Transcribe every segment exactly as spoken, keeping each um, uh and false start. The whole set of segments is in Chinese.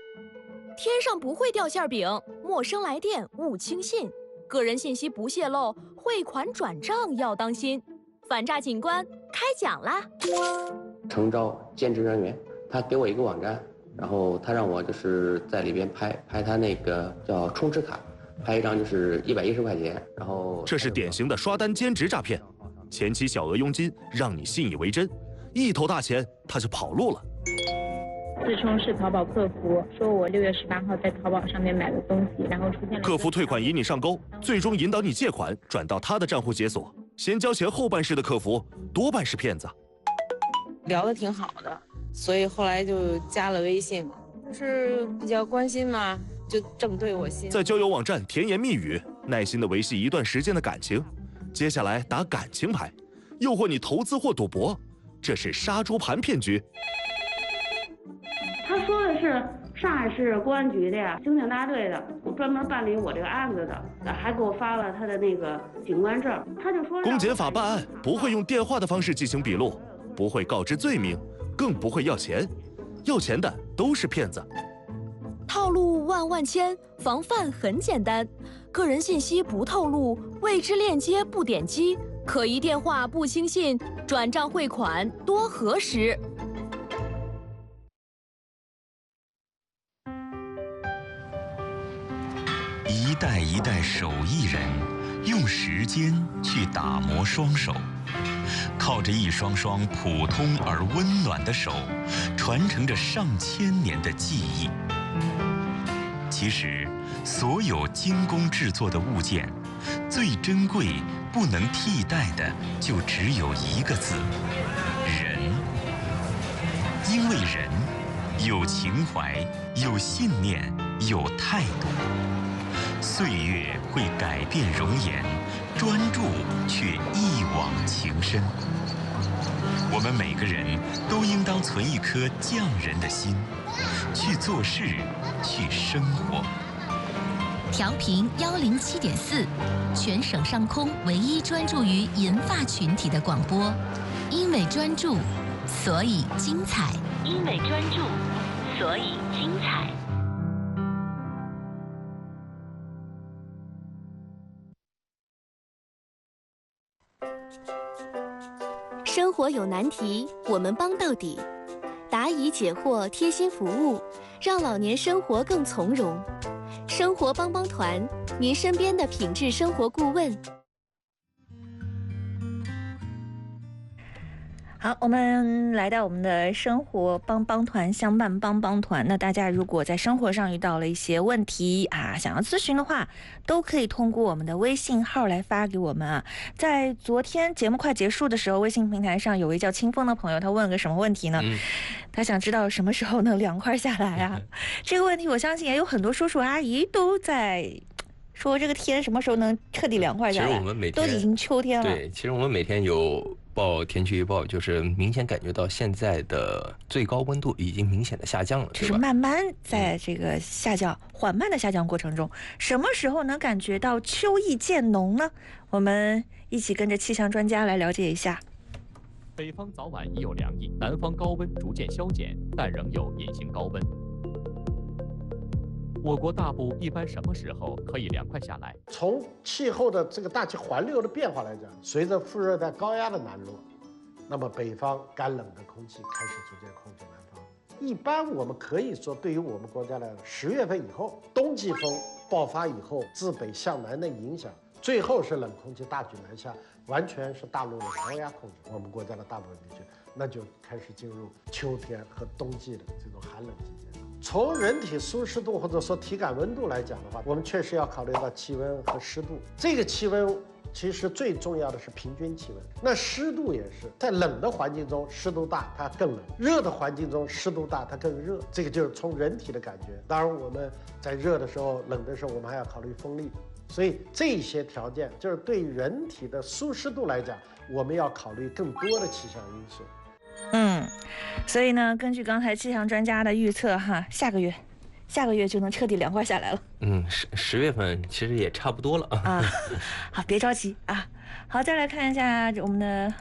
天上不会掉馅饼，陌生来电勿轻信，个人信息不泄露，汇款转账要当心。反诈警官开讲啦！ 诚招兼职人员，他给我一个网站，然后他让我就是在里边拍拍他那个叫充值卡，拍一张就是一百一十块钱，然后这是典型的刷单兼职诈骗，前期小额佣金让你信以为真，一头大钱他就跑路了。 自称是淘宝客服，说我六月十八号在淘宝上面买了东西，然后出现了客服退款引你上钩，最终引导你借款转到他的账户解锁，先交钱后办事的客服多半是骗子。 聊得挺好的，所以后来就加了微信嘛，就是比较关心嘛，就正对我心。 在交友网站甜言蜜语，耐心的维系一段时间的感情，接下来打感情牌，诱惑你投资或赌博，这是杀猪盘骗局。 他说的是上海市公安局的呀，刑警大队的，专门办理我这个案子的，还给我发了他的那个警官证。他就说， 公检法办案不会用电话的方式进行笔录，不会告知罪名，更不会要钱，要钱的都是骗子。 套路万万千，防范很简单，个人信息不透露，未知链接不点击，可疑电话不轻信，转账汇款多核实。 一代一代手艺人用时间去打磨双手，靠着一双双普通而温暖的手，传承着上千年的技艺。其实，所有精工制作的物件，最珍贵、不能替代的，就只有一个字：人。因为人有情怀，有信念，有态度。岁月会改变容颜，专注却一往情深。我们每个人都应当存一颗匠人的心，去做事，去生活。 调频幺零七点四，全省上空唯一专注于银发群体的广播。因为专注，所以精彩；因为专注，所以精彩。 生活有难题，我们帮到底。答疑解惑，贴心服务，让老年生活更从容。生活帮帮团，您身边的品质生活顾问。 好，我们来到我们的生活帮帮团，相伴帮帮团。那大家如果在生活上遇到了一些问题啊，想要咨询的话，都可以通过我们的微信号来发给我们啊。在昨天节目快结束的时候，微信平台上有位叫清风的朋友，他问了个什么问题呢？嗯、他想知道什么时候能凉快下来啊？这个问题我相信也有很多叔叔阿姨都在说，这个天什么时候能彻底凉快下来？ 其实我们每天都已经秋天了。 对，其实我们每天有报天气预报，就是明显感觉到现在的最高温度已经明显的下降了， 只是慢慢在这个下降、嗯、缓慢的下降过程中，什么时候能感觉到秋意渐浓呢？我们一起跟着气象专家来了解一下。 北方早晚已有凉意，南方高温逐渐消减，但仍有隐形高温。我国大部一般什么时候可以凉快下来？ 从气候的这个大气环流的变化来讲，随着副热带高压的南落，那么北方干冷的空气开始逐渐控制南方。一般我们可以说，对于我们国家来说，十月份以后，冬季风爆发以后，自北向南的影响，最后是冷空气大举南下，完全是大陆的高压控制我们国家的大部分地区，那就开始进入秋天和冬季的这种寒冷季节。从人体舒适度或者说体感温度来讲的话，我们确实要考虑到气温和湿度。这个气温其实最重要的是平均气温，那湿度也是，在冷的环境中湿度大它更冷，热的环境中湿度大它更热，这个就是从人体的感觉。当然我们在热的时候冷的时候我们还要考虑风力，所以这些条件就是对人体的舒适度来讲，我们要考虑更多的气象因素。 嗯，所以呢，根据刚才气象专家的预测哈，下个月，下个月就能彻底凉快下来了。 嗯，十十月份其实也差不多了啊。 啊，好，别着急啊。好，再来看一下我们的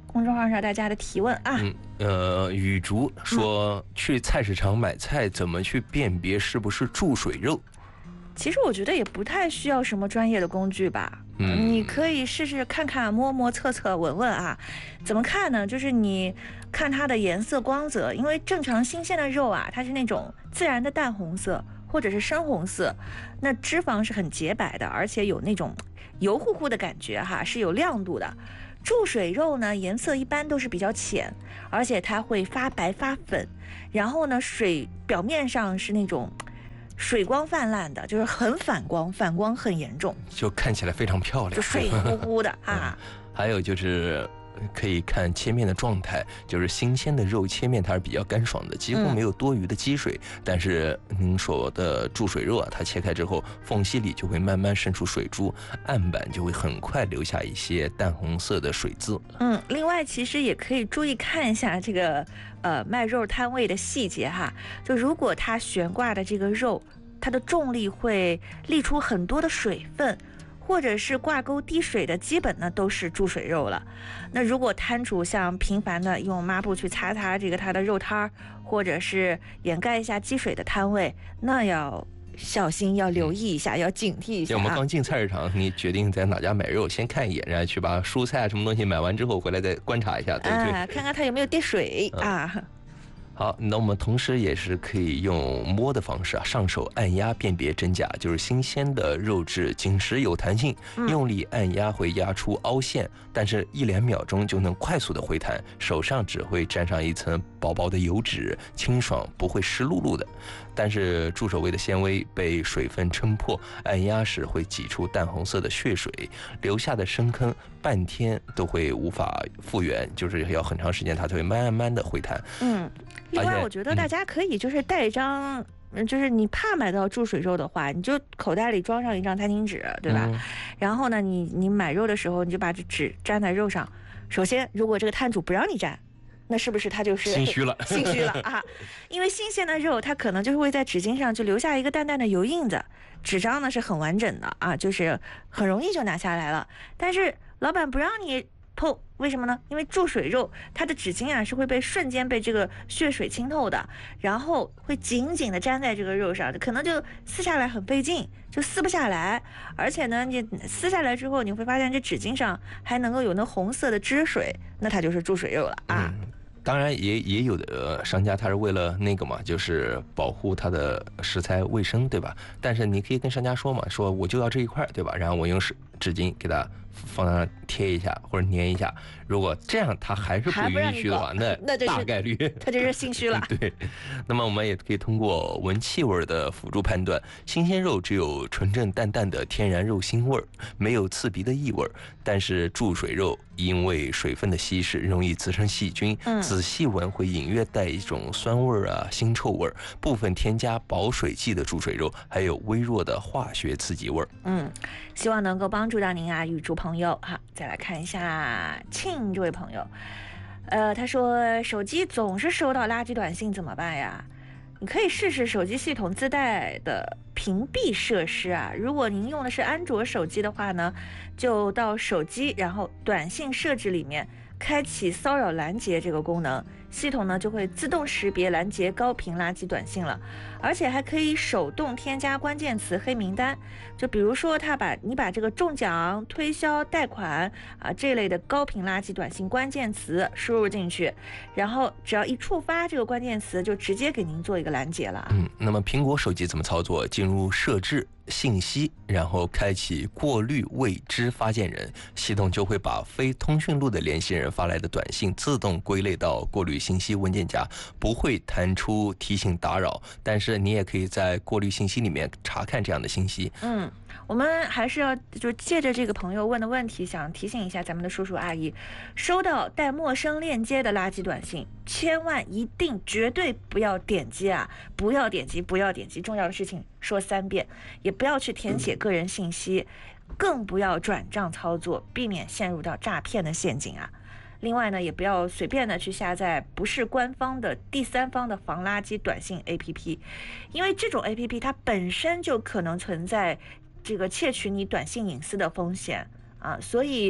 公众号上大家的提问啊。 嗯，呃，雨竹说、嗯、去菜市场买菜怎么去辨别是不是注水肉？ 其实我觉得也不太需要什么专业的工具吧， 嗯， 你可以试试看看、摸摸、测测、闻闻啊。怎么看呢？就是你看它的颜色、光泽，因为正常新鲜的肉啊，它是那种自然的淡红色或者是深红色，那脂肪是很洁白的，而且有那种油乎乎的感觉哈，是有亮度的。注水肉呢，颜色一般都是比较浅，而且它会发白发粉，然后呢，水表面上是那种水光泛滥的，就是很反光，反光很严重， 就看起来非常漂亮， 就水乎乎的啊。 还有就是可以看切面的状态，就是新鲜的肉切面它是比较干爽的，几乎没有多余的积水。嗯、但是您说的注水肉啊，它切开之后，缝隙里就会慢慢渗出水珠，案板就会很快留下一些淡红色的水渍。 嗯，另外其实也可以注意看一下这个呃卖肉摊位的细节哈，就如果它悬挂的这个肉，它的重力会沥出很多的水分，或者是挂钩滴水的，基本呢都是注水肉了。那如果摊主像频繁的用抹布去擦擦这个它的肉摊儿，或者是掩盖一下积水的摊位，那要小心，要留意一下，要警惕一下、啊。 我们刚进菜市场，你决定在哪家买肉，先看一眼，然后去把蔬菜什么东西买完之后回来再观察一下，对不对？ 啊，看看它有没有滴水、嗯、啊。 好，那我们同时也是可以用摸的方式啊，上手按压辨别真假，就是新鲜的肉质紧实有弹性，用力按压会压出凹陷，但是一两秒钟就能快速的回弹，手上只会沾上一层薄薄的油脂，清爽不会湿漉漉的。但是助手位的纤维被水分撑破，按压时会挤出淡红色的血水，留下的深坑半天都会无法复原，就是要很长时间它才会慢慢的回弹。 嗯，另外我觉得大家可以就是带一张、嗯、就是你怕买到注水肉的话，你就口袋里装上一张餐巾纸，对吧、嗯、然后呢你你买肉的时候你就把这纸粘在肉上。首先如果这个摊主不让你粘，那是不是他就是心虚了？ 心虚了啊！因为新鲜的肉，它可能就会在纸巾上就留下一个淡淡的油印子，纸张呢是很完整的啊，就是很容易就拿下来了。但是老板不让你碰，为什么呢？因为注水肉它的纸巾啊是会被瞬间被这个血水浸透的，然后会紧紧的粘在这个肉上，可能就撕下来很费劲，就撕不下来。而且呢，你撕下来之后，你会发现这纸巾上还能够有那红色的汁水，那它就是注水肉了啊。 嗯，当然也也有的商家他是为了那个嘛，就是保护他的食材卫生，对吧？但是你可以跟商家说嘛，说我就要这一块，对吧？然后我用纸纸巾给它放上贴一下或者粘一下。如果这样他还是不允许的话，那那大概率他这是心虚了。 对，那么我们也可以通过闻气味的辅助判断，新鲜肉只有纯正淡淡的天然肉腥味，没有刺鼻的异味。但是注水肉因为水分的稀释，容易滋生细菌， 嗯、 仔细闻会隐约带一种酸味啊、腥臭味。部分添加保水剂的注水肉还有微弱的化学刺激味。 嗯，希望能够帮助到您啊，玉竹朋友。好，再来看一下庆这位朋友，呃，他说手机总是收到垃圾短信怎么办呀？你可以试试手机系统自带的屏蔽设施啊。如果您用的是安卓手机的话呢，就到手机然后短信设置里面开启骚扰拦截这个功能，系统呢就会自动识别拦截高频垃圾短信了，而且还可以手动添加关键词黑名单。就比如说他把你把这个中奖、推销、贷款啊这类的高频垃圾短信关键词输入进去，然后只要一触发这个关键词，就直接给您做一个拦截了。 嗯，那么苹果手机怎么操作？进入设置信息，然后开启过滤未知发件人，系统就会把非通讯录的联系人发来的短信自动归类到过滤信息文件夹，不会弹出提醒打扰。但是你也可以在过滤信息里面查看这样的信息。 嗯，我们还是要就借着这个朋友问的问题，想提醒一下咱们的叔叔阿姨，收到带陌生链接的垃圾短信，千万一定绝对不要点击啊！不要点击，不要点击，重要的事情说三遍，也不要去填写个人信息，更不要转账操作，避免陷入到诈骗的陷阱啊！另外呢，也不要随便的去下载不是官方的第三方的防垃圾短信 A P P， 因为这种 A P P 它本身就可能存在这个窃取你短信隐私的风险啊，所以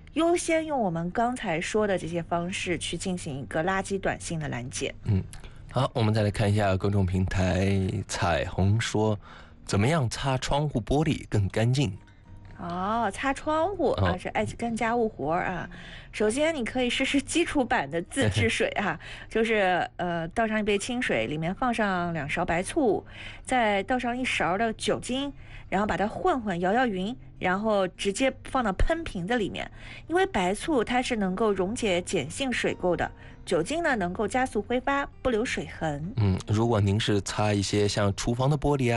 优先用我们刚才说的这些方式去进行一个垃圾短信的拦截。 嗯，好，我们再来看一下公众平台，彩虹说，怎么样擦窗户玻璃更干净？ 哦，擦窗户啊，是爱干家务活啊。首先，你可以试试基础版的自制水啊，就是呃，倒上一杯清水，里面放上两勺白醋，再倒上一勺的酒精，然后把它混混摇摇匀，然后直接放到喷瓶子里面。因为白醋它是能够溶解碱性水垢的，酒精呢能够加速挥发，不留水痕。 嗯，如果您是擦一些像厨房的玻璃啊。